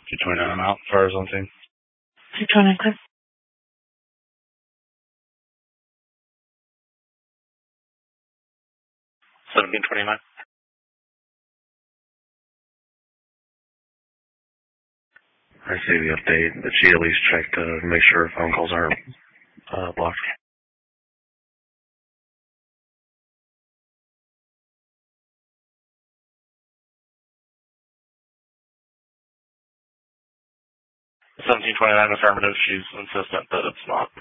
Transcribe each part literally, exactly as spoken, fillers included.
two twenty-nine, I'm out. Fires on team. two twenty-nine, clear. seventeen twenty-nine. I see the update, but she at least checked to make sure phone calls aren't uh, blocked. seventeen twenty-nine affirmative. She's insistent that it's not.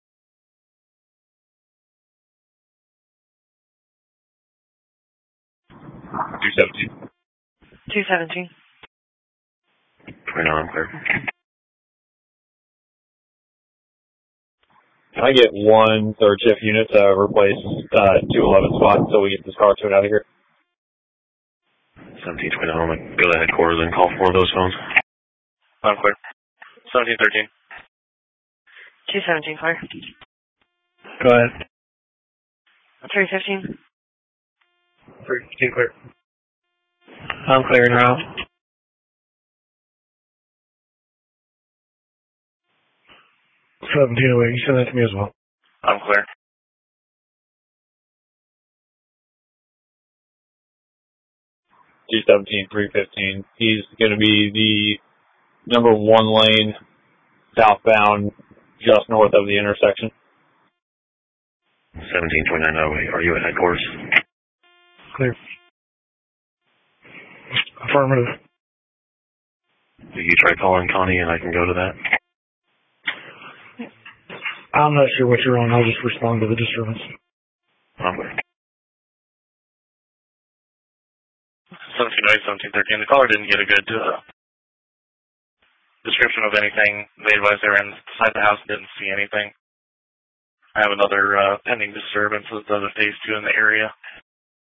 two seventeen. two seventeen. twenty-nine, I'm clear. Can I get one third shift unit to replace uh, two eleven spots so we get this car towed out of here? seventeen twenty-nine, I'm going to go to headquarters and call four of those phones. I'm clear. seventeen thirteen. two seventeen, clear. Go ahead. three fifteen. three fifteen, clear. I'm clear now. seventeen oh eight, you send that to me as well. I'm clear. two seventeen, three fifteen. He's going to be the number one lane southbound just north of the intersection. seventeen twenty-nine, oh eight, are you at headquarters? Clear. Affirmative. Did you try calling Connie and I can go to that? I'm not sure what you're on. I'll just respond to the disturbance. I'm clear. seventeen oh eight, seventeen thirteen. The caller didn't get a good uh, description of anything. They advised they were inside the house and didn't see anything. I have another uh, pending disturbance with other phase two in the area.